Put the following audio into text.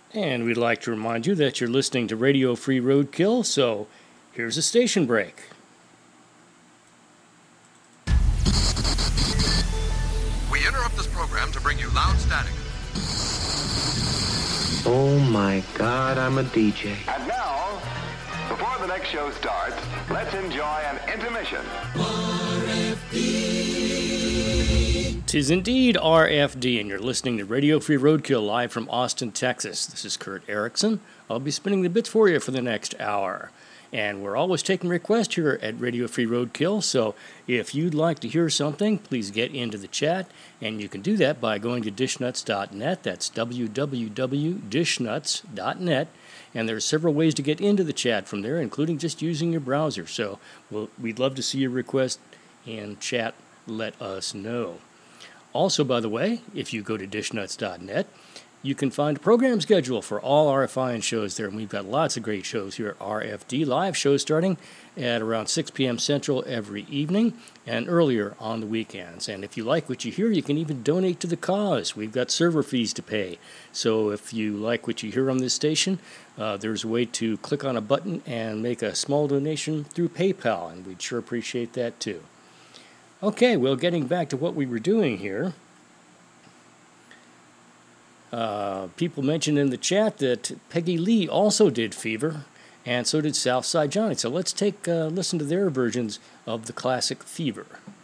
And we'd like to remind you that you're listening to Radio Free Roadkill, so here's a station break. We interrupt this program to bring you loud static. Oh my God, I'm a DJ. And now, before the next show starts, let's enjoy an intermission. Tis indeed RFD, and you're listening to Radio Free Roadkill live from Austin, Texas. This is Kurt Erickson. I'll be spinning the bits for you for the next hour. And we're always taking requests here at Radio Free Roadkill, so if you'd like to hear something, please get into the chat, and you can do that by going to dishnuts.net. That's www.dishnuts.net, and there's several ways to get into the chat from there, including just using your browser. So we'd love to see your request and chat. Let us know. Also, by the way, if you go to dishnuts.net, you can find a program schedule for all RFI shows there, and we've got lots of great shows here at RFD. Live shows starting at around 6 p.m. Central every evening and earlier on the weekends. And if you like what you hear, you can even donate to the cause. We've got server fees to pay. So if you like what you hear on this station, there's a way to click on a button and make a small donation through PayPal, and we'd sure appreciate that too. Okay, well, getting back to what we were doing here. People mentioned in the chat that Peggy Lee also did Fever, and so did Southside Johnny. So let's take listen to their versions of the classic Fever.